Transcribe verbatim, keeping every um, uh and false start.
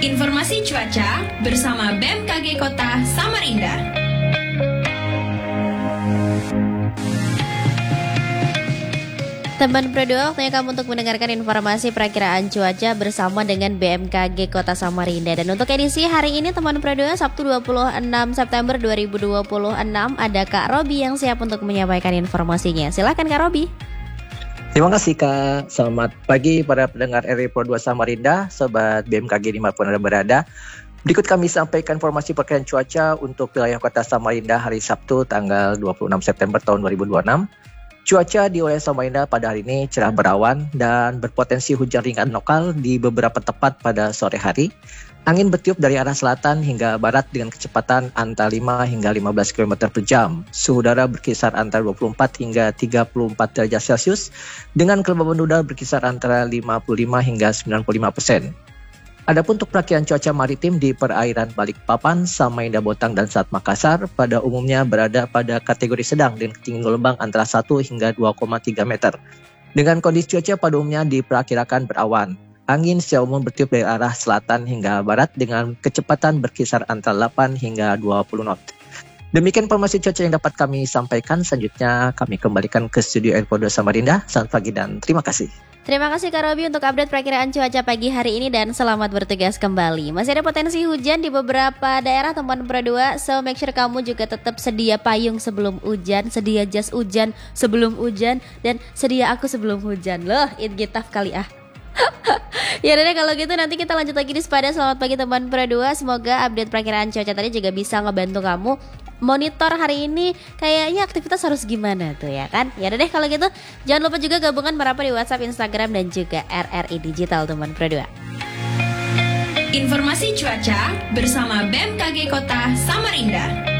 Informasi cuaca bersama B M K G Kota Samarinda. Teman Pro dua, waktunya kamu untuk mendengarkan informasi perakiraan cuaca bersama dengan B M K G Kota Samarinda. Dan untuk edisi hari ini teman Pro dua, Sabtu dua puluh enam September dua ribu dua puluh enam, ada Kak Robi yang siap untuk menyampaikan informasinya. Silakan Kak Robi. Terima kasih Kak, selamat pagi para pendengar R R I Pro dua Samarinda, Sobat B M K G dimanapun Anda berada. Berikut kami sampaikan informasi perkiraan cuaca untuk wilayah Kota Samarinda hari Sabtu tanggal dua puluh enam September tahun dua ribu dua puluh enam. Cuaca di wilayah Samarinda pada hari ini cerah berawan dan berpotensi hujan ringan lokal di beberapa tempat pada sore hari. Angin bertiup dari arah selatan hingga barat dengan kecepatan antara lima hingga lima belas kilometer per jam. Suhu udara berkisar antara dua puluh empat hingga tiga puluh empat derajat Celcius dengan kelembaban udara berkisar antara lima puluh lima hingga sembilan puluh lima persen. Adapun untuk perakiraan cuaca maritim di perairan Balikpapan, Samarinda, Botang, dan Selat Makassar pada umumnya berada pada kategori sedang dengan ketinggian gelombang antara satu hingga dua koma tiga meter. Dengan kondisi cuaca pada umumnya diperkirakan berawan. Angin secara umum bertiup dari arah selatan hingga barat dengan kecepatan berkisar antara delapan hingga dua puluh knot. Demikian informasi cuaca yang dapat kami sampaikan. Selanjutnya kami kembalikan ke studio R R I Pro dua Samarinda. Selamat pagi dan terima kasih. Terima kasih Kak Robi untuk update perakiraan cuaca pagi hari ini dan selamat bertugas kembali. Masih ada potensi hujan di beberapa daerah teman Pro dua, so make sure kamu juga tetap sedia payung sebelum hujan, sedia jas hujan sebelum hujan, dan sedia aku sebelum hujan. Loh, it gitaf kali ah. Ya udah kalau gitu nanti kita lanjut lagi di Sepada. Selamat pagi teman Pro dua. Semoga update perakiraan cuaca tadi juga bisa ngebantu kamu monitor hari ini kayaknya aktivitas harus gimana tuh ya kan. Ya udah deh kalau gitu jangan lupa juga gabungan merapat di WhatsApp, Instagram, dan juga R R I Digital teman Pro dua. Informasi cuaca bersama B M K G Kota Samarinda.